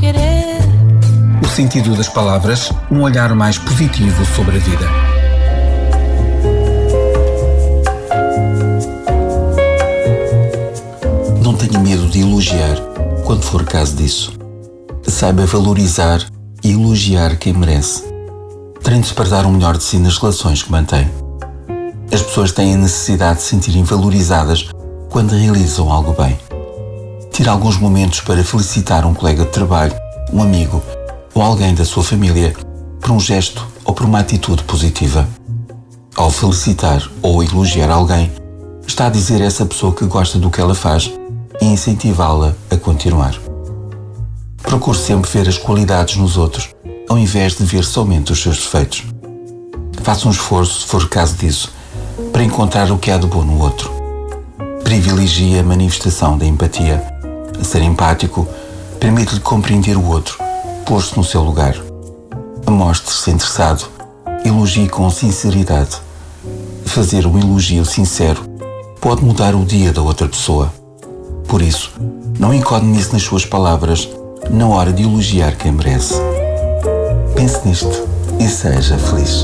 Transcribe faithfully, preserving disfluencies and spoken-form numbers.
querer. O sentido das palavras, um olhar mais positivo sobre a vida. Não tenha medo de elogiar quando for caso disso. Saiba valorizar e elogiar quem merece. Treine-se para dar o melhor de si nas relações que mantém. As pessoas têm a necessidade de se sentirem valorizadas quando realizam algo bem. Tire alguns momentos para felicitar um colega de trabalho, um amigo ou alguém da sua família por um gesto ou por uma atitude positiva. Ao felicitar ou elogiar alguém, está a dizer a essa pessoa que gosta do que ela faz e incentivá-la a continuar. Procure sempre ver as qualidades nos outros, ao invés de ver somente os seus defeitos. Faça um esforço, se for caso disso, para encontrar o que há de bom no outro. Privilegie a manifestação da empatia. A ser empático permite-lhe compreender o outro, pôr-se no seu lugar. Mostre-se interessado, elogie com sinceridade. Fazer um elogio sincero pode mudar o dia da outra pessoa. Por isso, não economize nas suas palavras na hora de elogiar quem merece. Pense nisto e seja feliz.